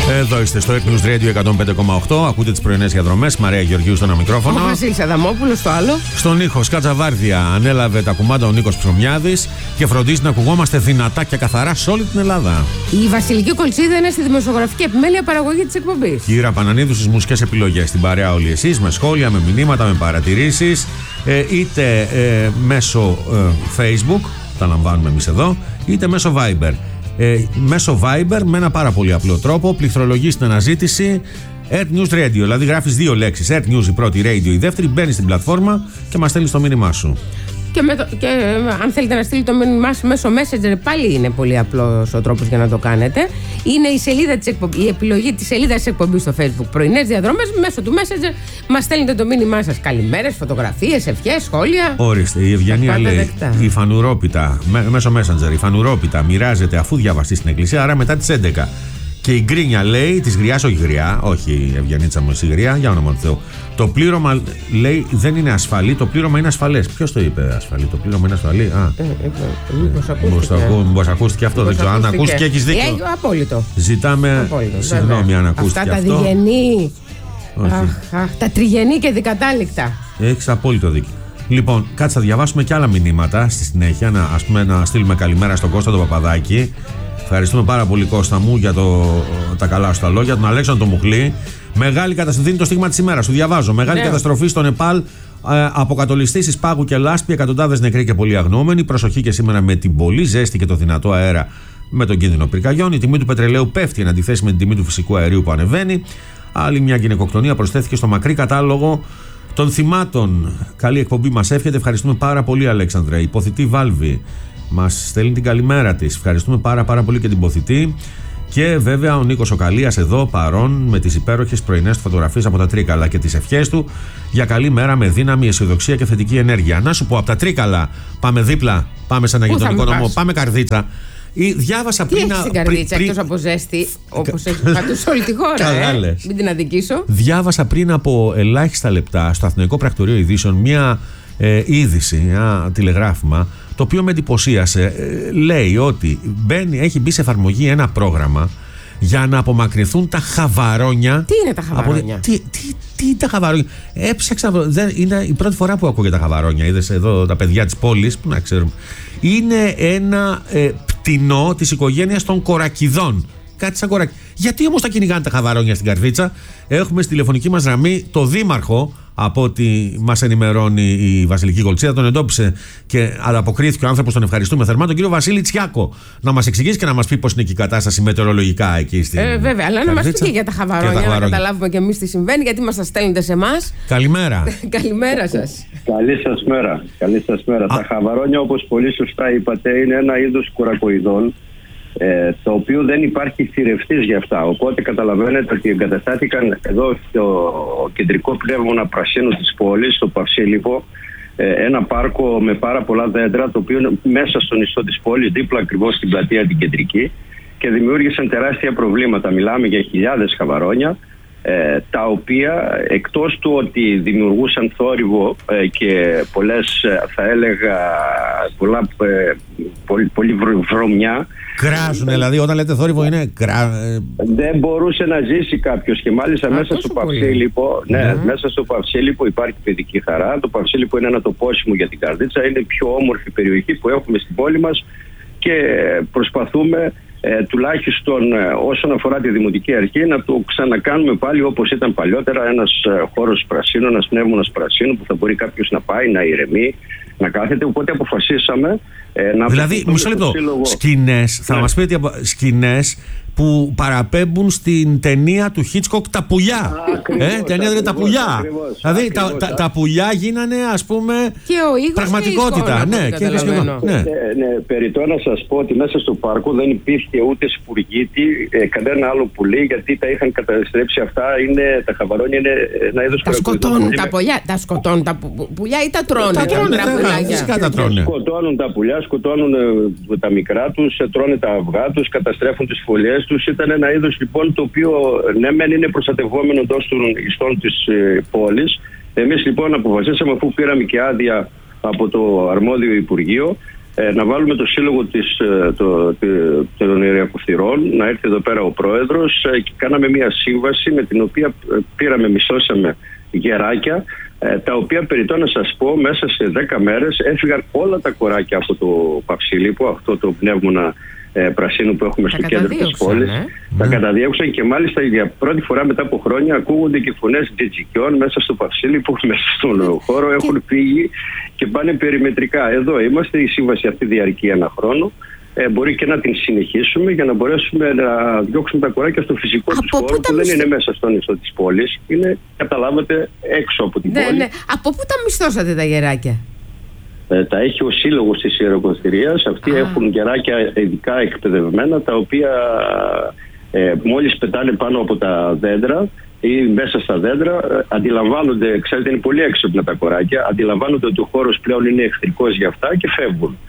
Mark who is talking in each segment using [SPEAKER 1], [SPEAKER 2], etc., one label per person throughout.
[SPEAKER 1] Εδώ είστε στο News Radio 105,8. Ακούτε τις πρωινές διαδρομές. Μαρία Γεωργίου στο ένα μικρόφωνο.
[SPEAKER 2] Ο Βασίλης Αδαμόπουλος στο άλλο.
[SPEAKER 1] Στον ήχο Σκατζαβάρδια ανέλαβε τα κουμάντα ο Νίκος Ψωμιάδης και φροντίζει να ακουγόμαστε δυνατά και καθαρά σε όλη την Ελλάδα.
[SPEAKER 2] Η Βασιλική Κολτσίδα είναι στη δημοσιογραφική επιμέλεια παραγωγή της εκπομπής.
[SPEAKER 1] Κύρα Πανανίδου στις μουσικές επιλογές. Στην παρέα όλοι εσείς, με σχόλια, με μηνύματα, με παρατηρήσεις, είτε μέσω Facebook, τα λαμβάνουμε εμείς εδώ, είτε μέσω Viber. Μέσω Viber με ένα πάρα πολύ απλό τρόπο. Πληκτρολογείς την αναζήτηση Earth News Radio. Δηλαδή γράφεις δύο λέξεις. Earth News η πρώτη, Radio η δεύτερη. Μπαίνεις στην πλατφόρμα και μας στέλνεις το μήνυμά σου.
[SPEAKER 2] Και αν θέλετε να στείλετε το μήνυμά σου μέσω Messenger, πάλι είναι πολύ απλός ο τρόπος για να το κάνετε. Είναι η σελίδα της η επιλογή της σελίδας της εκπομπής στο Facebook. Πρωινές διαδρομές. Μέσω του Messenger μας στέλνετε το μήνυμά σας. Καλημέρες, φωτογραφίες, ευχές, σχόλια.
[SPEAKER 1] Ορίστε, η Ευγενία λέει: η φανουρόπιτα, μέσω Messenger, η φανουρόπιτα μοιράζεται αφού διαβαστεί στην εκκλησία, άρα μετά τις 11. Και η γκρίνια λέει, της γριάς, όχι γριά, όχι η Ευγενίτσα μου, η γριά, για όνομα του Θεού. Το πλήρωμα λέει δεν είναι ασφαλή, το πλήρωμα είναι ασφαλές. Ποιος το είπε ασφαλή, το πλήρωμα είναι ασφαλή? Μήπως ακούστηκε αυτό, δεν ξέρω. Αν ακούστηκε, έχεις δίκιο.
[SPEAKER 2] Απόλυτο.
[SPEAKER 1] Ζητάμε συγγνώμη αν ακούστηκε αυτό.
[SPEAKER 2] Αυτά τα διγενή, τα τριγενή και δικατάληκτα.
[SPEAKER 1] Έχεις απόλυτο δίκιο. Λοιπόν, κάτσε, θα διαβάσουμε και άλλα μηνύματα στη συνέχεια. Να στείλουμε καλημέρα στον Κώστα τον Παπαδάκη. Ευχαριστούμε πάρα πολύ, Κώστα μου, για τα καλά σου τα λόγια. Τον Αλέξανδρο τον Μουχλή. Μεγάλη καταστροφή, είναι το στίγμα της ημέρας. Σου διαβάζω. Μεγάλη καταστροφή στο Νεπάλ. Αποκατολιστήσεις πάγου και λάσπη. Εκατοντάδες νεκροί και πολλοί αγνοούμενοι. Προσοχή και σήμερα με την πολύ ζέστη και το δυνατό αέρα με τον κίνδυνο πυρκαγιών. Η τιμή του πετρελαίου πέφτει εν αντιθέσει με την τιμή του φυσικού αερίου που ανεβαίνει. Άλλη μια γυναικοκτονία προσθέθηκε στο μακρύ κατάλογο των θυμάτων. Καλή εκπομπή μας εύχεται. Ευχαριστούμε πάρα πολύ, Αλέξανδρε. Υποθητή Βάλβη μας στέλνει την καλημέρα της. Ευχαριστούμε πάρα πολύ και την υποθητή. Και βέβαια ο Νίκος ο Καλίας εδώ παρόν με τις υπέροχες πρωινές φωτογραφίες από τα Τρίκαλα και τις ευχές του για καλή μέρα με δύναμη, αισιοδοξία και θετική ενέργεια. Να σου πω, από τα Τρίκαλα πάμε δίπλα, πάμε σε ένα γειτονικό νομό, πάμε Καρδίτσα. Διάβασα
[SPEAKER 2] τι
[SPEAKER 1] πριν.
[SPEAKER 2] Τι στην Καρδίτσα, εκτός από ζέστη, όπως έχει πατούσε όλη τη χώρα. Μην την αδικήσω.
[SPEAKER 1] Διάβασα πριν από ελάχιστα λεπτά στο Αθηναϊκό Πρακτορείο Ειδήσεων μια είδηση, ένα τηλεγράφημα, το οποίο με εντυπωσίασε. Λέει ότι έχει μπει σε εφαρμογή ένα πρόγραμμα για να απομακρυνθούν τα χαβαρόνια.
[SPEAKER 2] Τι είναι τα χαβαρόνια?
[SPEAKER 1] Τι είναι τα χαβαρόνια? Έψαξα. Είναι η πρώτη φορά που ακούω για τα χαβαρόνια. Είδες εδώ τα παιδιά της πόλης, που να ξέρουμε. Είναι ένα πτηνό της οικογένειας των κορακιδών. Κάτι σαν κορακί. Γιατί όμως τα κυνηγάνε τα χαβαρόνια στην Καρδίτσα? Έχουμε στη τηλεφωνική μας γραμμή το δήμαρχο, από ό,τι μας ενημερώνει η Βασιλική Κολτσίδα. Τον εντόπισε και ανταποκρίθηκε ο άνθρωπος, τον ευχαριστούμε θερμά, τον κύριο Βασίλη Τσιάκο. Να μας εξηγήσει και να μας πει πώς είναι και η κατάσταση μετεωρολογικά εκεί στην
[SPEAKER 2] βέβαια, αλλά να μας πει και για τα χαβαρόνια, να καταλάβουμε και εμείς τι συμβαίνει, γιατί μας τα στέλνετε σε εμάς.
[SPEAKER 1] Καλημέρα.
[SPEAKER 2] Καλημέρα σας.
[SPEAKER 3] Καλή σας μέρα. Τα χαβαρόνια, όπως πολύ σωστά είπατε, είναι ένα είδος κουρακοειδών, το οποίο δεν υπάρχει θηρευτής για αυτά. Οπότε καταλαβαίνετε ότι εγκαταστάθηκαν εδώ στο κεντρικό πνεύμονα πρασίνου της πόλης, στο Παυσίλιππο, ένα πάρκο με πάρα πολλά δέντρα, το οποίο είναι μέσα στον ιστό της πόλης, δίπλα ακριβώς στην πλατεία την κεντρική, και δημιούργησαν τεράστια προβλήματα. Μιλάμε για χιλιάδες χαβαρόνια, τα οποία εκτός του ότι δημιουργούσαν θόρυβο και πολλές, θα έλεγα, πολύ βρωμιά.
[SPEAKER 1] Κράζουν, δηλαδή, όταν λέτε θόρυβο είναι
[SPEAKER 3] δεν μπορούσε να ζήσει κάποιος. Και μάλιστα μέσα στο Παυσίλιππο, μέσα στο Παυσίλιππο υπάρχει παιδική χαρά. Το Παυσίλιππο είναι ένα τοπόσιμο για την Καρδίτσα. Είναι η πιο όμορφη περιοχή που έχουμε στην πόλη μας και προσπαθούμε τουλάχιστον όσον αφορά τη Δημοτική Αρχή να το ξανακάνουμε πάλι όπως ήταν παλιότερα, ένας χώρος πρασίνου, ένας πνεύμονας πρασίνου που θα μπορεί κάποιος να πάει, να ηρεμεί, να κάθεται. Οπότε αποφασίσαμε να...
[SPEAKER 1] Δηλαδή, μισό λεπτό, σκηνές, θα μας πείτε σκηνές που παραπέμπουν στην ταινία του Χίτσκοκ «Τα πουλιά». Ταινία δηλαδή «Τα πουλιά». Δηλαδή τα πουλιά γίνανε, ας πούμε, πραγματικότητα.
[SPEAKER 3] Περιττό να σας πω ότι μέσα στο πάρκο δεν υπήρχε ούτε σπουργίτη, κανένα άλλο πουλί, γιατί τα είχαν καταστρέψει αυτά. Τα χαβαρόνια είναι ένα είδος
[SPEAKER 2] σκοτώνουν τα πουλιά. Τα σκοτώνουν τα πουλιά ή τα τρώνε?
[SPEAKER 1] Φυσικά τα τρώνε.
[SPEAKER 3] Σκοτώνουν τα πουλιά, σκοτώνουν τα μικρά τους, τρώνε τα αυγά τους, καταστρέφουν τις φωλιές τους. Ήταν ένα είδος λοιπόν το οποίο ναι μεν είναι προστατευόμενο εντός των ιστών της πόλης. Εμείς λοιπόν αποφασίσαμε, αφού πήραμε και άδεια από το αρμόδιο Υπουργείο, να βάλουμε το σύλλογο των Ηριακοθυρών, να έρθει εδώ πέρα ο πρόεδρος και κάναμε μια σύμβαση με την οποία μισθώσαμε γεράκια, τα οποία περιττώ να σας πω μέσα σε 10 μέρες έφυγαν όλα τα κοράκια από το Παυσίλιππο, αυτό το πνεύμονα πρασίνου που έχουμε στο κέντρο της πόλης. Τα καταδιώξαν και μάλιστα για πρώτη φορά μετά από χρόνια ακούγονται και φωνές τζιτζικιών μέσα στο Παυσίλιππο, μέσα στον χώρο, έχουν φύγει και πάνε περιμετρικά. Εδώ είμαστε, η σύμβαση αυτή διαρκεί 1 χρόνο. Μπορεί και να την συνεχίσουμε για να μπορέσουμε να διώξουμε τα κοράκια στο φυσικό του χώρο, που δεν είναι μέσα στον ιστό της πόλης. Είναι, καταλάβατε, έξω από την πόλη.
[SPEAKER 2] Ναι. Από πού τα μισθώσατε τα γεράκια?
[SPEAKER 3] Τα έχει ο σύλλογος της Ιεροκοστηρίας. Αυτοί έχουν γεράκια ειδικά εκπαιδευμένα, τα οποία μόλις πετάνε πάνω από τα δέντρα ή μέσα στα δέντρα, αντιλαμβάνονται, ξέρετε, είναι πολύ έξυπνα τα κοράκια, αντιλαμβάνονται ότι ο χώρος πλέον είναι εχθρικός για αυτά και φεύγουν.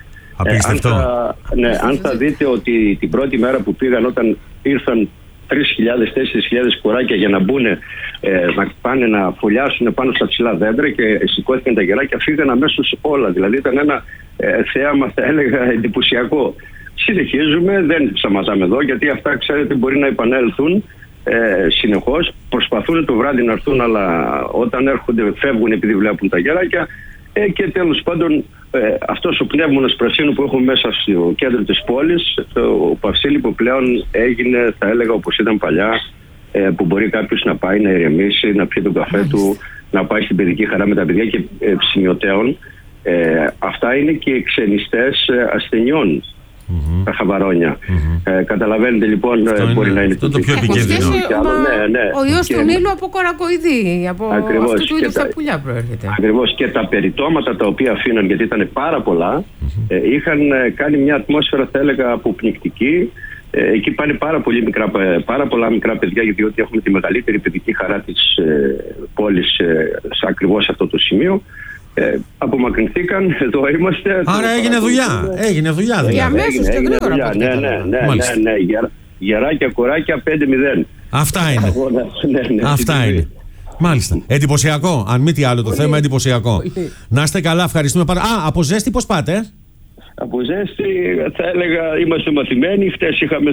[SPEAKER 3] Αν θα δείτε ότι την πρώτη μέρα που πήγαν, όταν ήρθαν 3.000-4.000 κοράκια για να μπουν, να πάνε να φωλιάσουν πάνω στα ψηλά δέντρα και σηκώθηκαν τα γεράκια, φύγαν αμέσως όλα. Δηλαδή ήταν ένα θέαμα, θα έλεγα, εντυπωσιακό. Συνεχίζουμε, δεν σταματάμε εδώ, γιατί αυτά, ξέρετε, μπορεί να επανέλθουν συνεχώς. Προσπαθούν το βράδυ να έρθουν, αλλά όταν έρχονται φεύγουν επειδή βλέπουν τα γεράκια. Και τέλος πάντων, αυτός ο πνεύμονας πρασίνου που έχουμε μέσα στο κέντρο της πόλης, το Παυσίλιππο πλέον έγινε, θα έλεγα, όπως ήταν παλιά, που μπορεί κάποιος να πάει να ηρεμήσει, να πιει τον καφέ του, να πάει στην παιδική χαρά με τα παιδιά και σημειωτέων. Αυτά είναι και ξενιστές ασθενειών, τα χαβαρόνια. Καταλαβαίνετε λοιπόν, μπορεί να είναι
[SPEAKER 1] το πιο επικίνδυνο.
[SPEAKER 2] Ο ιός του Νείλου από κορακοειδή, από αυτού του είδους τα πουλιά προέρχεται.
[SPEAKER 3] Ακριβώς, και τα περιτώματα τα οποία αφήναν, γιατί ήταν πάρα πολλά, είχαν κάνει μια ατμόσφαιρα, θα έλεγα, αποπνικτική. Εκεί πάνε πάρα πολλά μικρά παιδιά, γιατί έχουμε τη μεγαλύτερη παιδική χαρά της πόλης σε ακριβώς αυτό το σημείο. Απομακρυνθήκαν, εδώ είμαστε.
[SPEAKER 1] Άρα έγινε δουλειά.
[SPEAKER 2] Για αμέσως και γρήγορα.
[SPEAKER 3] Ναι. Γεράκια, κοράκια, 5-0.
[SPEAKER 1] Αυτά είναι. Αυτά είναι. Μάλιστα. Εντυπωσιακό. Αν μη τι άλλο, το θέμα εντυπωσιακό. Να είστε καλά, ευχαριστούμε πάρα. Από ζέστη πώς πάτε?
[SPEAKER 3] Από ζέστη, θα έλεγα, είμαστε μαθημένοι. Χτες είχαμε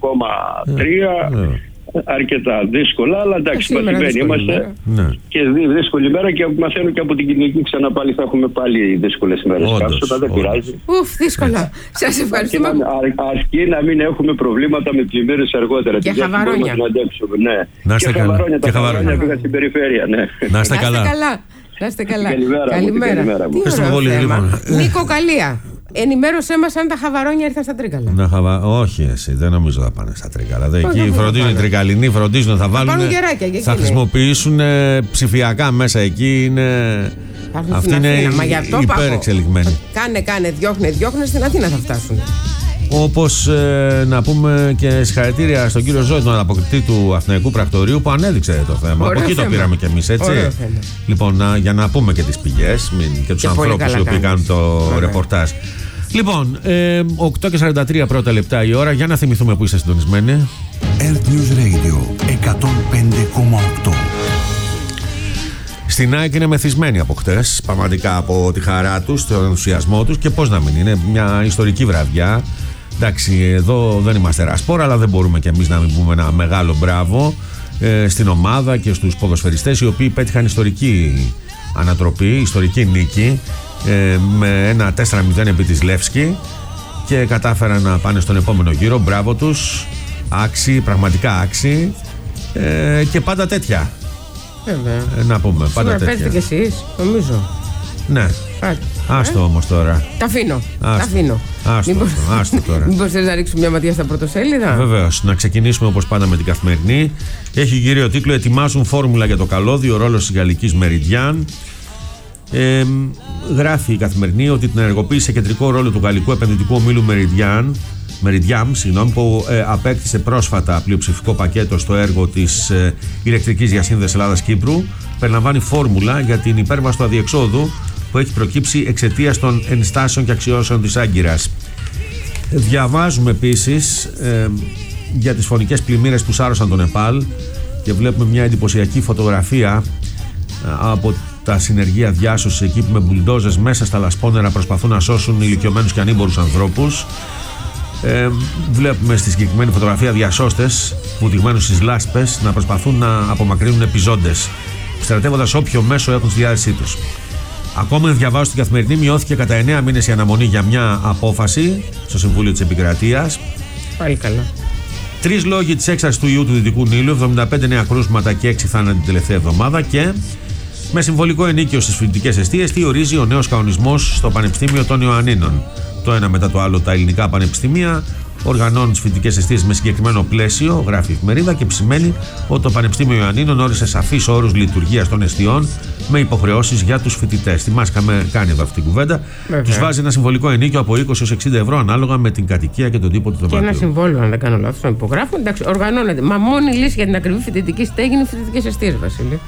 [SPEAKER 3] 40,3. Αρκετά δύσκολα, αλλά εντάξει, μαθημένοι είμαστε. Και δύσκολη μέρα, και μαθαίνω και από την Κυριακή ξανά πάλι θα έχουμε πάλι δύσκολες μέρες. Δεν πειράζει.
[SPEAKER 2] Δύσκολα. Σας ευχαριστούμε.
[SPEAKER 3] Αρκεί να μην έχουμε προβλήματα με πλημμύρες αργότερα.
[SPEAKER 2] Και χαβαρόνια.
[SPEAKER 1] Να είστε καλά.
[SPEAKER 3] Και χαβαρόνια πήγαν στην περιφέρεια.
[SPEAKER 1] Να είστε καλά.
[SPEAKER 2] Να είστε καλά.
[SPEAKER 3] Καλημέρα.
[SPEAKER 1] Ευχαριστούμε πολύ.
[SPEAKER 2] Νίκο, Καλία. Ενημέρωσέ μας αν τα χαβαρόνια ήρθαν στα Τρίκαλα.
[SPEAKER 1] Όχι, εσύ, δεν νομίζω θα πάνε στα Τρίκαλα. Εκεί φροντίζουν οι Τρικαλινοί, θα βάλουν. Θα χρησιμοποιήσουν ψηφιακά μέσα εκεί. Αυτή είναι υπερεξελιγμένη.
[SPEAKER 2] Κάνε, διώχνε, στην Αθήνα θα φτάσουν.
[SPEAKER 1] Όπως να πούμε και συγχαρητήρια στον κύριο Ζώη, τον ανταποκριτή του Αθηναϊκού Πρακτορείου, που ανέδειξε το θέμα. Από εκεί το πήραμε κι εμείς, έτσι. Λοιπόν, για να πούμε και τις πηγές και τους ανθρώπους οι οποίοι κάνουν το ρεπορτάζ. Λοιπόν, 8:43 πρώτα λεπτά η ώρα. Για να θυμηθούμε που είστε συντονισμένοι.
[SPEAKER 4] Earth News Radio 105,8.
[SPEAKER 1] Στην ΑΕΚ είναι μεθυσμένοι από χτες, πραγματικά, από τη χαρά τους, τον ενθουσιασμό τους, και πώς να μην είναι μια ιστορική βραδιά. Εντάξει, εδώ δεν είμαστε ρασπόρα, αλλά δεν μπορούμε κι εμείς να μην πούμε ένα μεγάλο μπράβο στην ομάδα και στους ποδοσφαιριστές, οι οποίοι πέτυχαν ιστορική ανατροπή, ιστορική νίκη, με ένα 4-0 επί της Λεύσκη, και κατάφεραν να πάνε στον επόμενο γύρο. Μπράβο τους, άξιοι, πραγματικά άξιοι, και πάντα τέτοια. Να πούμε, πάντα τέτοια.
[SPEAKER 2] Παίζετε κι εσείς, νομίζω.
[SPEAKER 1] Ναι. Άστο όμως τώρα.
[SPEAKER 2] Τα αφήνω.
[SPEAKER 1] Άστο τώρα.
[SPEAKER 2] Μήπως θέλεις να ρίξουμε μια ματιά στα πρωτοσέλιδα?
[SPEAKER 1] Βεβαίως. Να ξεκινήσουμε όπως πάντα με την Καθημερινή. Έχει κύριο τίτλο «Ετοιμάζουν φόρμουλα για το καλώδιο, ο ρόλος της γαλλικής Μεριντιάν». Γράφει η Καθημερινή ότι την ενεργοποίησε κεντρικό ρόλο του γαλλικού επενδυτικού ομίλου Meridiam, που απέκτησε πρόσφατα πλειοψηφικό πακέτο στο έργο της ηλεκτρικής διασύνδεσης Ελλάδας-Κύπρου, περιλαμβάνει φόρμουλα για την υπέρβαση του αδιεξόδου που έχει προκύψει εξαιτίας των ενστάσεων και αξιώσεων της Άγκυρας. Διαβάζουμε επίσης για τις φωνικές πλημμύρες που σάρωσαν το Νεπάλ, και βλέπουμε μια εντυπωσιακή φωτογραφία από τα συνεργεία διάσωσης εκεί που με μπουλντόζες μέσα στα λασπόνερα προσπαθούν να σώσουν ηλικιωμένους και ανήμπορους ανθρώπους. Βλέπουμε στη συγκεκριμένη φωτογραφία διασώστες βουτυγμένους στις λάσπες να προσπαθούν να απομακρύνουν επιζώντες, στρατεύοντας όποιο μέσο έχουν στη διάθεσή τους. Ακόμη διαβάζω στην Καθημερινή, μειώθηκε κατά 9 μήνες η αναμονή για μια απόφαση στο Συμβούλιο της Επικρατείας.
[SPEAKER 2] Πάλι καλά.
[SPEAKER 1] 3 λόγοι της έξαρσης του ιού του Δυτικού Νείλου, 75 νέα κρούσματα και 6 θάνατοι την τελευταία εβδομάδα. Και με συμβολικό ενίκιο στις φοιτητικές εστίες, τι ορίζει ο νέος κανονισμός στο Πανεπιστήμιο των Ιωαννίνων. Το ένα μετά το άλλο, τα ελληνικά πανεπιστήμια οργανώνουν τις φοιτητικές εστίες με συγκεκριμένο πλαίσιο, γράφει η εφημερίδα, και επισημαίνει ότι το Πανεπιστήμιο Ιωαννίνων όρισε σαφείς όρους λειτουργίας των εστιών με υποχρεώσεις για τους φοιτητές. Θυμάσαι, είχαμε κάνει εδώ αυτή την κουβέντα. Τους βάζει ένα συμβολικό ενίκιο από 20 έως 60 ευρώ ανάλογα με την κατοικία και τον τύπο του δωματίου.
[SPEAKER 2] Και ένα συμβόλαιο, αν δεν κάνω λάθος, να υπογράφουν. Εντάξει, οργανώνεται. Μα μόνη λύση για την ακριβή φοιτητική στέγη είναι οι φοιτητικές εστίες, Βασίλη.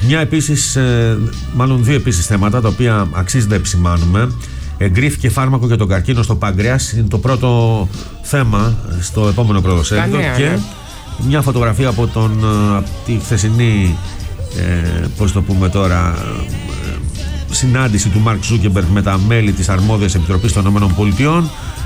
[SPEAKER 1] Δύο επίσης θέματα τα οποία αξίζει να επισημάνουμε. Εγκρίθηκε φάρμακο για τον καρκίνο στο πάγκρεας. Είναι το πρώτο θέμα στο επόμενο πρωτοσέλιδο. Και μια φωτογραφία από τη χθεσινή, πώς το πούμε τώρα, συνάντηση του Μαρκ Ζούκεμπεργκ με τα μέλη της αρμόδιας επιτροπής των ΗΠΑ,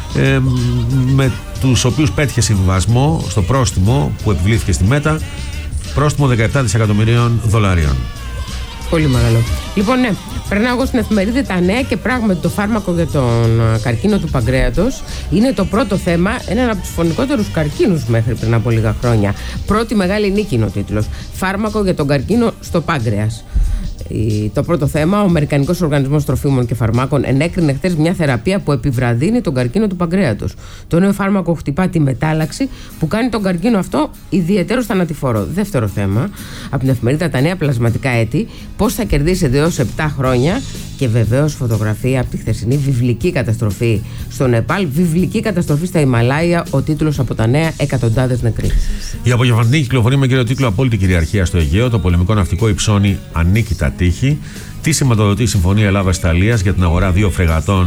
[SPEAKER 1] με τους οποίους πέτυχε συμβιβασμό στο πρόστιμο που επιβλήθηκε στη Μέτα, πρόστιμο 17 δισεκατομμυρίων δολαρίων.
[SPEAKER 2] Πολύ μεγάλο. Λοιπόν, ναι, περνάω εγώ στην εφημερίδα τα νέα και πράγματι το φάρμακο για τον καρκίνο του παγκρέατος είναι το πρώτο θέμα, έναν από τους φωνικότερους καρκίνους μέχρι πριν από λίγα χρόνια. Πρώτη μεγάλη νίκη είναι ο τίτλος. Φάρμακο για τον καρκίνο στο πάγκρεας. Το πρώτο θέμα, ο Αμερικανικός Οργανισμός Τροφίμων και Φαρμάκων ενέκρινε χτες μια θεραπεία που επιβραδύνει τον καρκίνο του παγκρέατος. Το νέο φάρμακο χτυπά τη μετάλλαξη που κάνει τον καρκίνο αυτό ιδιαίτερο θανατηφόρο. Δεύτερο θέμα, από την εφημερίδα τα νέα πλασματικά έτη, πώς θα κερδίσετε έως 7 χρόνια. Και βεβαίως φωτογραφία από τη χθεσινή βιβλική καταστροφή στο Νεπάλ, βιβλική καταστροφή στα Ιμαλάια, ο τίτλος από τα νέα, εκατοντάδες νεκροί.
[SPEAKER 1] Η απογευματινή κυκλοφορεί με κύριο τίτλο «Απόλυτη κυριαρχία στο Αιγαίο. Το πολεμικό ναυτικό υψώνει ανίκητα τείχη». Τι σηματοδοτεί η Συμφωνία Ελλάδα-Ιταλίας για την αγορά 2 φρεγατών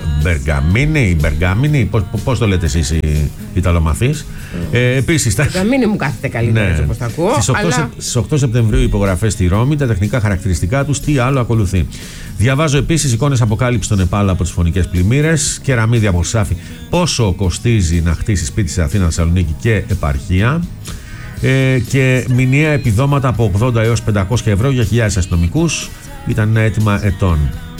[SPEAKER 1] Μπεργάμινη, πώς το λέτε εσείς οι Ιταλομαθείς. Επίσης.
[SPEAKER 2] Μπεργάμινη μου κάθεται καλύτερα, έτσι όπως τα ακούω.
[SPEAKER 1] Στις 8 Σεπτεμβρίου υπογραφές στη Ρώμη, τα τεχνικά χαρακτηριστικά τους, τι άλλο ακολουθεί. Διαβάζω επίσης εικόνες αποκάλυψη στο Νεπάλ από τις φωνικές πλημμύρες, κεραμίδια από σάφι. Πόσο κοστίζει να χτίσει σπίτι σε Αθήνα, Θεσσαλονίκη και επαρχία. Και μηνιαία επιδόματα από 80 έως 500 ευρώ για χιλιάδες αστυνομικούς. Ήταν ένα αίτημα ετών.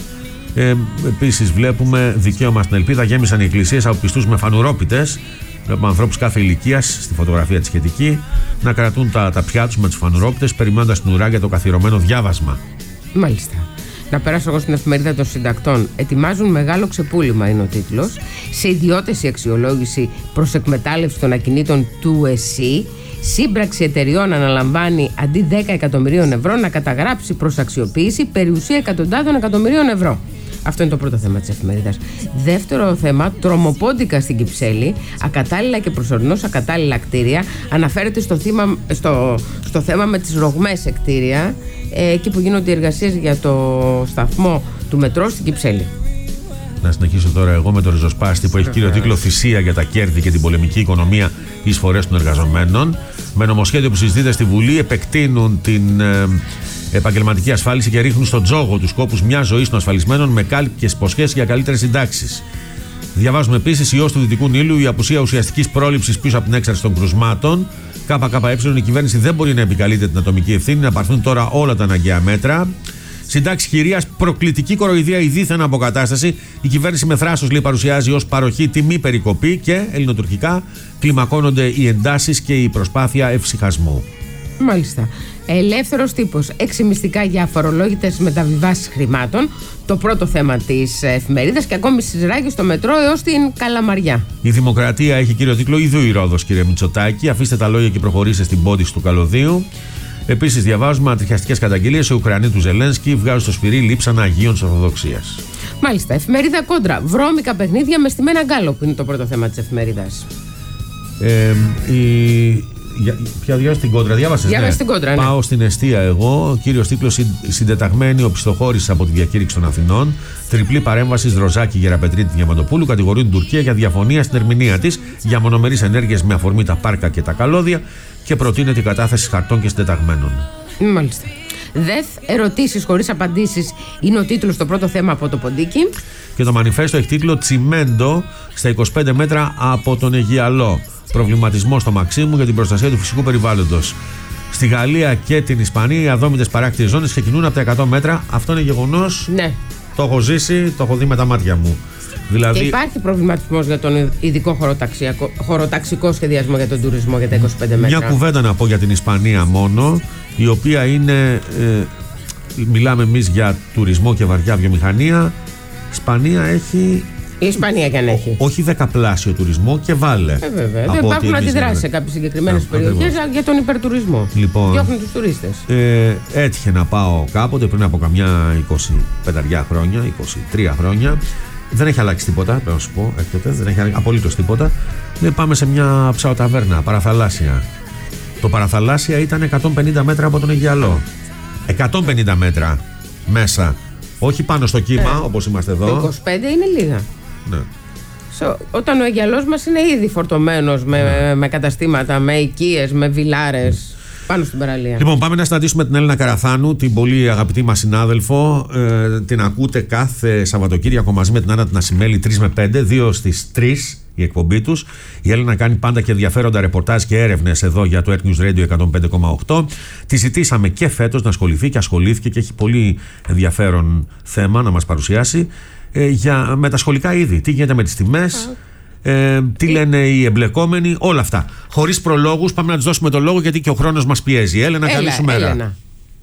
[SPEAKER 1] Επίσης βλέπουμε δικαίωμα στην ελπίδα. Γέμισαν οι εκκλησίες από πιστούς με φανουρόπιτες. Βλέπουμε ανθρώπους κάθε ηλικίας στη φωτογραφία τη σχετική να κρατούν τα πιά τους με τους φανουρόπιτες, περιμένοντας την ουρά για το καθιερωμένο διάβασμα.
[SPEAKER 2] Μάλιστα. Να περάσω εγώ στην εφημερίδα των συντακτών. Ετοιμάζουν μεγάλο ξεπούλημα, είναι ο τίτλος. Σε ιδιώτες η αξιολόγηση προς εκμετάλλευση των ακινήτων του ΕΣΥ. Σύμπραξη εταιριών αναλαμβάνει αντί 10 εκατομμυρίων ευρώ να καταγράψει προς αξιοποίηση περιουσία εκατοντάδων εκατομμυρίων ευρώ. Αυτό είναι το πρώτο θέμα της εφημερίδας. Δεύτερο θέμα, τρομοπόντικα στην Κυψέλη, ακατάλληλα και προσωρινώς ακατάλληλα κτίρια. Αναφέρεται στο θέμα με τις ρογμές σε κτίρια, εκεί που γίνονται οι εργασίες για το σταθμό του μετρό στην Κυψέλη.
[SPEAKER 1] Να συνεχίσω τώρα εγώ με το ριζοσπάστη που έχει κύριο τίτλο «Θυσία για τα κέρδη και την πολεμική οικονομία, οι εισφορές των εργαζομένων». Με νομοσχέδιο που συζητείται στη Βουλή, επεκτείνουν την επαγγελματική ασφάλιση και ρίχνουν στον τζόγο τους κόπους μια ζωή των ασφαλισμένων με κάλυπες υποσχέσεις για καλύτερες συντάξεις. Διαβάζουμε επίσης: ιός του Δυτικού Νείλου, η απουσία ουσιαστικής πρόληψης πίσω από την έξαρση των κρουσμάτων. ΚΚΕ, η κυβέρνηση δεν μπορεί να επικαλείται την ατομική ευθύνη, να πάρθουν τώρα όλα τα αναγκαία μέτρα. Συντάξει χειρίας, προκλητική κοροϊδία, η δίθεν αποκατάσταση. Η κυβέρνηση με θράσος, λέει, παρουσιάζει ως παροχή τιμή περικοπή και ελληνοτουρκικά κλιμακώνονται οι εντάσεις και η προσπάθεια ευσυχασμού.
[SPEAKER 2] Μάλιστα. Ελεύθερος τύπος. 6 μυστικά για αφορολόγητες μεταβιβάσεις χρημάτων. Το πρώτο θέμα της εφημερίδας και ακόμη σειράγει στο μετρό έως την Καλαμαριά.
[SPEAKER 1] Η Δημοκρατία έχει κύριο τίτλο «Ιδού η Ρόδος», κύριε Μητσοτάκη. Αφήστε τα λόγια και προχωρήστε στην πόντιση του καλωδίου. Επίσης, διαβάζουμε ατριχιαστικές καταγγελίες. Οι Ουκρανοί του Ζελένσκι βγάζουν στο σφυρί λείψανα Αγίων της Ορθοδοξίας.
[SPEAKER 2] Μάλιστα. Εφημερίδα Κόντρα. Βρώμικα παιχνίδια με στημένα γκάλο, που είναι το πρώτο θέμα της εφημερίδας.
[SPEAKER 1] Ποια διάβασε την Κόντρα, διάβασες?
[SPEAKER 2] Διάβασε την Κόντρα, ναι.
[SPEAKER 1] Πάω στην εστία εγώ. Κύριος τίτλος: συντεταγμένοι οπισθοχώρησης από τη διακήρυξη των Αθηνών. Τριπλή παρέμβαση Δροζάκη, Γεραπετρίτη, Διαμαντοπούλου. Κατηγορούν την Τουρκία για διαφωνία στην ερμηνεία της για μονομερείς ενέργειες με αφορμή τα πάρκα και τα καλώδια και προτείνεται η κατάθεση χαρτών και συντεταγμένων.
[SPEAKER 2] Μάλιστα. ΔΕΘ, ερωτήσεις χωρίς απαντήσεις είναι ο τίτλος στο πρώτο θέμα από το ποντίκι.
[SPEAKER 1] Και το μανιφέστο έχει τίτλο «Τσιμέντο στα 25 μέτρα από τον Αιγιαλό. Προβληματισμό στο Μαξίμου για την προστασία του φυσικού περιβάλλοντος». Στη Γαλλία και την Ισπανία οι αδόμητες παράκτιες ζώνες ξεκινούν από τα 100 μέτρα. Αυτό είναι γεγονός.
[SPEAKER 2] Ναι.
[SPEAKER 1] Το έχω ζήσει, το έχω δει με τα μάτια μου. Δηλαδή...
[SPEAKER 2] Και υπάρχει προβληματισμός για τον ειδικό χωροταξικό σχεδιασμό για τον τουρισμό για τα 25 μέτρα.
[SPEAKER 1] Μια κουβέντα να πω για την Ισπανία μόνο, η οποία είναι. Μιλάμε εμείς για τουρισμό και βαριά βιομηχανία. Ισπανία έχει.
[SPEAKER 2] Η Ισπανία κι αν έχει.
[SPEAKER 1] Όχι δεκαπλάσιο τουρισμό και βάλε.
[SPEAKER 2] Βέβαια. Δεν υπάρχουν αντιδράσεις σε κάποιες συγκεκριμένες περιοχές για τον υπερτουρισμό.
[SPEAKER 1] Λοιπόν,
[SPEAKER 2] διώχνουν τους τουρίστες.
[SPEAKER 1] Έτυχε να πάω κάποτε πριν από καμιά 25 χρόνια, 23 χρόνια. Δεν έχει αλλάξει τίποτα, πρέπει να σου πω έκτοτε. Δεν έχει αλλάξει απολύτως τίποτα. Πάμε σε μια ψαοταβέρνα, παραθαλάσσια. Το παραθαλάσσια ήταν 150 μέτρα από τον Αιγιαλό. 150 μέτρα μέσα. Όχι πάνω στο κύμα, όπως είμαστε εδώ.
[SPEAKER 2] Το 25 είναι λίγα.
[SPEAKER 1] Ναι.
[SPEAKER 2] Όταν ο Αιγιαλός μας είναι ήδη φορτωμένος με καταστήματα, με οικίες, με βιλάρες πάνω στην παραλία.
[SPEAKER 1] Λοιπόν, πάμε να συναντήσουμε την Έλληνα Καραθάνου, την πολύ αγαπητή μας συνάδελφο. Την ακούτε κάθε Σαββατοκύριακο μαζί με την Άννα την Ασημέλη 3 με 5, 2 στις 3 η εκπομπή τους. Η Έλληνα κάνει πάντα και ενδιαφέροντα ρεπορτάζ και έρευνες εδώ για το Earth News Radio 105,8. Τη ζητήσαμε και φέτος να ασχοληθεί και ασχολήθηκε και έχει πολύ ενδιαφέρον θέμα να μας παρουσιάσει με τα σχολικά είδη. Τι γίνεται με τις τιμές, τι λένε οι εμπλεκόμενοι, όλα αυτά. Χωρίς προλόγους, πάμε να τους δώσουμε το λόγο γιατί και ο χρόνος μας πιέζει. Έλενα, καλή σου μέρα.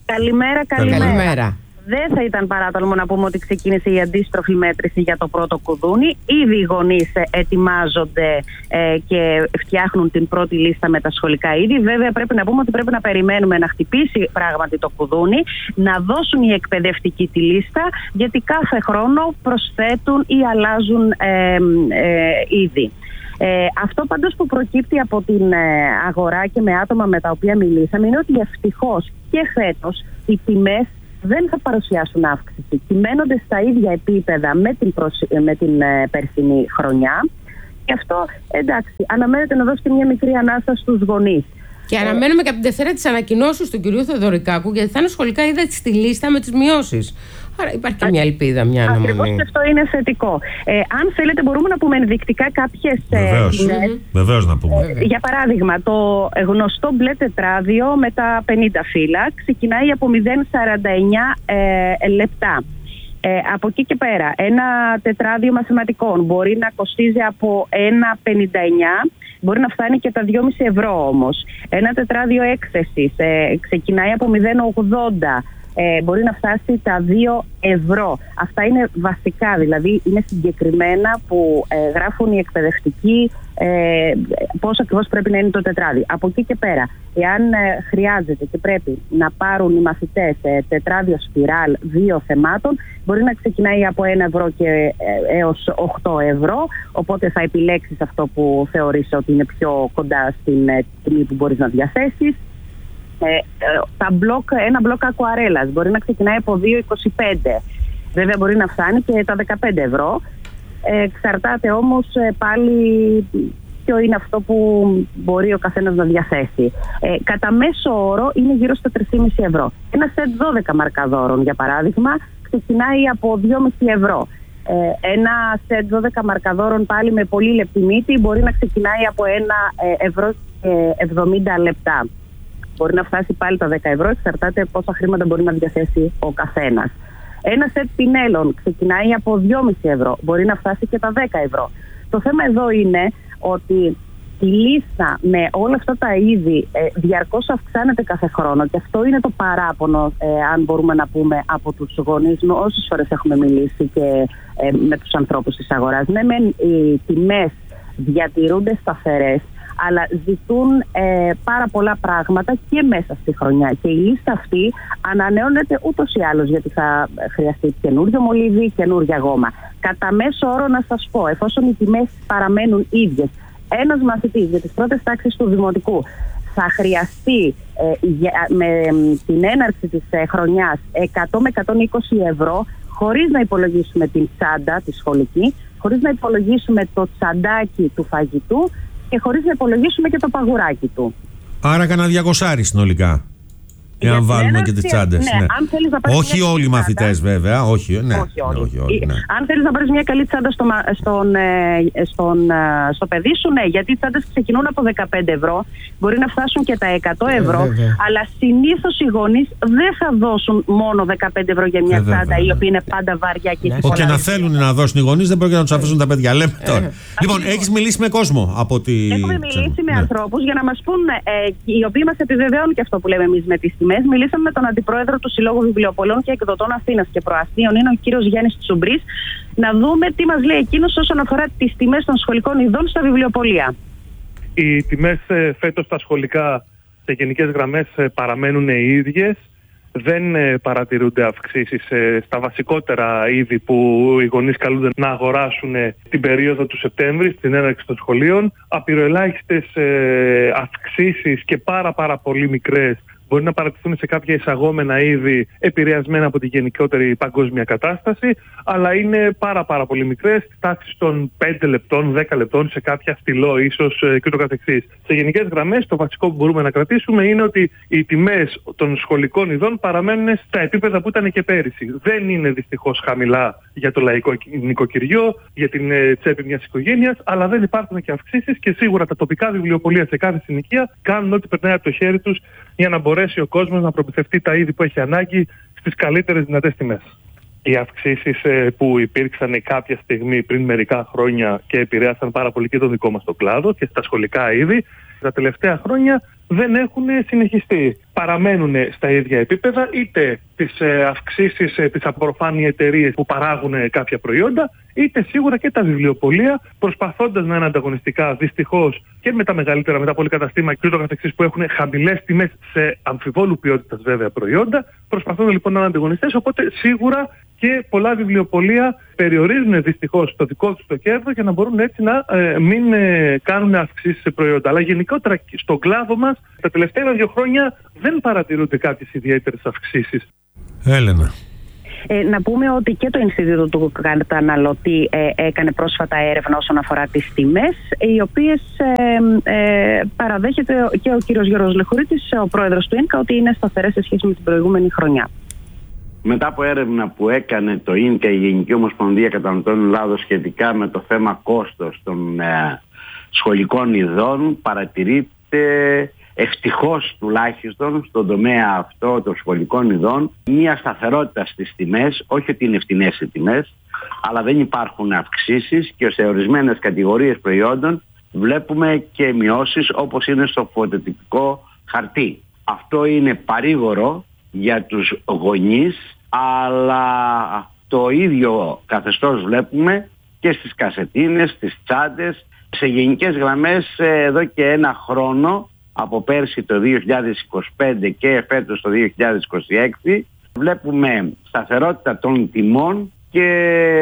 [SPEAKER 5] Καλημέρα. Δεν θα ήταν παράτολμο να πούμε ότι ξεκίνησε η αντίστροφη μέτρηση για το πρώτο κουδούνι. Ήδη οι γονείς ετοιμάζονται και φτιάχνουν την πρώτη λίστα με τα σχολικά είδη. Βέβαια, πρέπει να πούμε ότι πρέπει να περιμένουμε να χτυπήσει πράγματι το κουδούνι, να δώσουν οι εκπαιδευτικοί τη λίστα, γιατί κάθε χρόνο προσθέτουν ή αλλάζουν είδη. Αυτό πάντως που προκύπτει από την αγορά και με άτομα με τα οποία μιλήσαμε είναι ότι ευτυχώς και φέτος οι τιμές δεν θα παρουσιάσουν αύξηση. Κυμαίνονται στα ίδια επίπεδα με την περσινή χρονιά. Και αυτό, εντάξει, αναμένεται να δώσει και μια μικρή ανάσα στους γονείς.
[SPEAKER 2] Και αναμένουμε και από την Δευτέρα τις ανακοινώσεις του κυρίου Θεοδωρικάκου, γιατί θα είναι σχολικά είδα στη λίστα με τις μειώσεις. Άρα υπάρχει και μια ελπίδα, μια αναμονή.
[SPEAKER 5] Ακριβώς, αυτό είναι θετικό. Αν θέλετε, μπορούμε να πούμε ενδεικτικά κάποιες τιμές.
[SPEAKER 1] Βεβαίως να πούμε.
[SPEAKER 5] Για παράδειγμα, το γνωστό μπλε τετράδιο με τα 50 φύλλα ξεκινάει από 0,49 λεπτά. Από εκεί και πέρα, ένα τετράδιο μαθηματικών μπορεί να κοστίζει από 1,59, μπορεί να φτάνει και τα 2,5 ευρώ όμως. Ένα τετράδιο έκθεσης ξεκινάει από 0,80. Μπορεί να φτάσει τα 2 ευρώ. Αυτά είναι βασικά, δηλαδή είναι συγκεκριμένα που γράφουν οι εκπαιδευτικοί πώς ακριβώς πρέπει να είναι το τετράδιο. Από εκεί και πέρα, εάν χρειάζεται και πρέπει να πάρουν οι μαθητές τετράδιο σπιράλ 2 θεμάτων, μπορεί να ξεκινάει από 1 ευρώ και έως 8 ευρώ, οπότε θα επιλέξεις αυτό που θεωρείς ότι είναι πιο κοντά στην τιμή που μπορείς να διαθέσεις. Ένα μπλοκ ακουαρέλας μπορεί να ξεκινάει από 2,25. Βέβαια μπορεί να φτάνει και τα 15 ευρώ. Εξαρτάται όμως πάλι ποιο είναι αυτό που μπορεί ο καθένας να διαθέσει. Κατά μέσο όρο είναι γύρω στα 3,5 ευρώ. Ένα σετ 12 μαρκαδόρων, για παράδειγμα, ξεκινάει από 2,5 ευρώ. Ένα σετ 12 μαρκαδόρων πάλι με πολύ λεπτή μύτη μπορεί να ξεκινάει από 1 ευρώ και 70 λεπτά. Μπορεί να φτάσει πάλι τα 10 ευρώ, εξαρτάται πόσα χρήματα μπορεί να διαθέσει ο καθένας. Ένα σετ πινέλων ξεκινάει από 2,5 ευρώ, μπορεί να φτάσει και τα 10 ευρώ. Το θέμα εδώ είναι ότι η λίστα με όλα αυτά τα είδη διαρκώς αυξάνεται κάθε χρόνο και αυτό είναι το παράπονο, αν μπορούμε να πούμε, από τους γονείς. Όσες φορές έχουμε μιλήσει και με τους ανθρώπους της αγοράς. Ναι, οι τιμές διατηρούνται σταθερές, αλλά ζητούν πάρα πολλά πράγματα και μέσα στη χρονιά. Και η λίστα αυτή ανανεώνεται ούτως ή άλλως, γιατί θα χρειαστεί καινούριο μολύβι, καινούρια γόμα. Κατά μέσο όρο, να σας πω, εφόσον οι τιμές παραμένουν ίδιες, ένας μαθητής για τις πρώτες τάξεις του δημοτικού θα χρειαστεί με την έναρξη της χρονιάς 100 με 120 ευρώ, χωρίς να υπολογίσουμε την τσάντα τη σχολική, χωρίς να υπολογίσουμε το τσαντάκι του φαγητού και χωρίς να υπολογίσουμε και το παγουράκι του.
[SPEAKER 1] Άρα κανένα 200 συνολικά. Εάν βάλουμε και τις τσάντες.
[SPEAKER 5] Ναι. Αν θέλεις να πάρεις
[SPEAKER 1] όχι όλοι οι μαθητές, βέβαια. Όχι όλοι. Ναι.
[SPEAKER 5] Αν θέλεις να πάρεις μια καλή τσάντα στο παιδί σου, ναι, γιατί οι τσάντες ξεκινούν από 15 ευρώ, μπορεί να φτάσουν και τα 100 ευρώ, αλλά συνήθως οι γονείς δεν θα δώσουν μόνο 15 ευρώ για μια τσάντα, η οποία είναι πάντα βαριά και έχει πολλά.
[SPEAKER 1] Και να θέλουν να δώσουν οι γονείς, δεν πρόκειται να τους αφήσουν τα παιδιά. Λέμε τώρα. Λοιπόν, έχεις μιλήσει με κόσμο από ό,τι.
[SPEAKER 5] Έχουμε μιλήσει με ανθρώπους για να μας πούν, οι οποίοι μας επιβεβαιώνουν και αυτό που λέμε εμείς με τις τιμές. Μιλήσαμε με τον αντιπρόεδρο του Συλλόγου Βιβλιοπωλών και Εκδοτών Αθήνας και Προαστίων, είναι ο κύριος Γιάννης Τσουμπρής, να δούμε τι μας λέει εκείνος όσον αφορά τις τιμές των σχολικών ειδών στα βιβλιοπωλεία.
[SPEAKER 6] Οι τιμές φέτος στα σχολικά σε γενικές γραμμές παραμένουν οι ίδιες. Δεν παρατηρούνται αυξήσεις στα βασικότερα είδη που οι γονείς καλούνται να αγοράσουν την περίοδο του Σεπτέμβρη στην έναρξη των σχολείων. Απειροελάχιστες αυξήσεις και πάρα πολύ μικρές μπορεί να παρατηθούν σε κάποια εισαγόμενα είδη επηρεασμένα από τη γενικότερη παγκόσμια κατάσταση, αλλά είναι πάρα πολύ μικρές, τάξεις των 5 λεπτών, 10 λεπτών, σε κάποια στυλό ίσως και ούτω καθεξής. Σε γενικές γραμμές το βασικό που μπορούμε να κρατήσουμε είναι ότι οι τιμές των σχολικών ειδών παραμένουν στα επίπεδα που ήταν και πέρυσι. Δεν είναι δυστυχώς χαμηλά για το λαϊκό νοικοκυριό, για την τσέπη μιας οικογένειας, αλλά δεν υπάρχουν και αυξήσεις και σίγουρα τα τοπικά βιβλιοπωλεία σε κάθε συνοικία κάνουν ό,τι περνάει από το χέρι τους για να μπορέσει ο κόσμος να προμηθευτεί τα είδη που έχει ανάγκη στις καλύτερες δυνατές τιμές. Οι αυξήσεις που υπήρξαν κάποια στιγμή πριν μερικά χρόνια και επηρέασαν πάρα πολύ και το δικό μας το κλάδο και στα σχολικά είδη, τα τελευταία χρόνια δεν έχουν συνεχιστεί. Παραμένουν στα ίδια επίπεδα, είτε τις αυξήσεις τις απορροφάνει οι εταιρείες που παράγουν κάποια προϊόντα, είτε σίγουρα και τα βιβλιοπωλεία, προσπαθώντας να είναι ανταγωνιστικά, δυστυχώς και με τα μεγαλύτερα, με τα πολυκαταστήματα και ούτω καθεξής που έχουν χαμηλές τιμές σε αμφιβόλου ποιότητας βέβαια προϊόντα, προσπαθούν λοιπόν να είναι ανταγωνιστές, οπότε σίγουρα και πολλά βιβλιοπωλεία περιορίζουν δυστυχώς το δικό τους το κέρδος για να μπορούν έτσι να μην κάνουν αυξήσεις σε προϊόντα. Αλλά γενικότερα στον κλάδο μας τα τελευταία 2 χρόνια δεν παρατηρούνται κάποιες ιδιαίτερες αυξήσεις.
[SPEAKER 1] Έλενα.
[SPEAKER 5] Να πούμε ότι και το Ινστιτούτο του Καταναλωτή έκανε πρόσφατα έρευνα όσον αφορά τις τιμές, οι οποίες παραδέχεται και ο κύριος Γιώργος Λεχουρίτης, ο πρόεδρος του ΙΝΚΑ, ότι είναι σταθερές σε σχέση με την προηγούμενη χρονιά.
[SPEAKER 7] Μετά από έρευνα που έκανε το ΙΝΚΑ, η Γενική Ομοσπονδία Καταναλωτών Ελλάδος, σχετικά με το θέμα κόστος των σχολικών ειδών, παρατηρείται ευτυχώς τουλάχιστον στον τομέα αυτό των σχολικών ειδών μια σταθερότητα στις τιμές, όχι ότι είναι φτηνές οι τιμές, αλλά δεν υπάρχουν αυξήσεις και σε ορισμένες κατηγορίες προϊόντων βλέπουμε και μειώσεις, όπως είναι στο φωτοτυπικό χαρτί. Αυτό είναι παρήγορο για τους γονείς, αλλά το ίδιο καθεστώς βλέπουμε και στις κασετίνες, στις τσάντες. Σε γενικές γραμμές εδώ και 1 χρόνο, από πέρσι το 2025 και φέτος το 2026, βλέπουμε σταθερότητα των τιμών και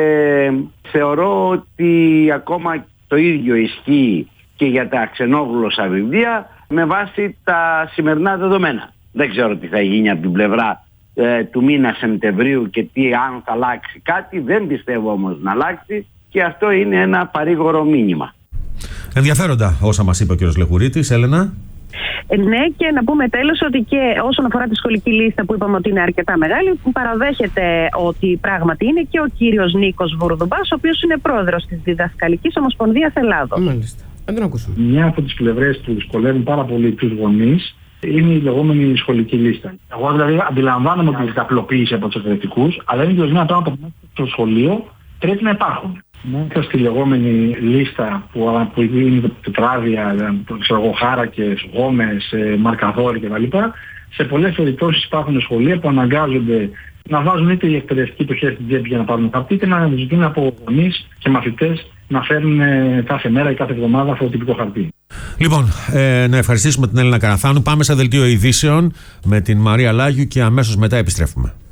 [SPEAKER 7] θεωρώ ότι ακόμα το ίδιο ισχύει και για τα ξενόγλωσσα βιβλία με βάση τα σημερινά δεδομένα. Δεν ξέρω τι θα γίνει από την πλευρά του μήνα Σεπτεμβρίου και τι αν θα αλλάξει κάτι. Δεν πιστεύω όμως να αλλάξει και αυτό είναι ένα παρήγορο μήνυμα.
[SPEAKER 1] Ενδιαφέροντα όσα μας είπε ο κ. Λεχουρίτης. Έλενα.
[SPEAKER 5] Ναι, και να πούμε τέλος ότι και όσον αφορά τη σχολική λίστα που είπαμε ότι είναι αρκετά μεγάλη, παραδέχεται ότι πράγματι είναι και ο κύριος Νίκος Βουρδουμπάς, ο οποίος είναι πρόεδρος της Διδασκαλικής Ομοσπονδίας Ελλάδος.
[SPEAKER 2] Μάλιστα. Να τον ακούσουμε.
[SPEAKER 8] Μια από τις πλευρές που δυσκολεύουν πάρα πολύ τους γονείς είναι η λεγόμενη σχολική λίστα. Εγώ δηλαδή αντιλαμβάνομαι ότι την απλοποίηση από τους εκπαιδευτικούς, αλλά είναι και ορισμένα πράγματα που στο σχολείο πρέπει να υπάρχουν. Μέσα στη λεγόμενη λίστα που είναι τετράδια, χάρακες, γόμες, μαρκαδόροι κτλ. Σε πολλές περιπτώσεις υπάρχουν σχολεία που αναγκάζονται να βάζουν είτε οι εκπαιδευτικοί το χέρι στην τσέπη για να πάρουν χαρτί, είτε να ζητούν από γονείς και μαθητές να φέρνουν κάθε μέρα ή κάθε εβδομάδα αυτό το τυπικό χαρτί.
[SPEAKER 1] Λοιπόν, να ευχαριστήσουμε την Έλληνα Καραθάνου. Πάμε σε δελτίο ειδήσεων με την Μαρία Λάγιου και αμέσως μετά επιστρέφουμε.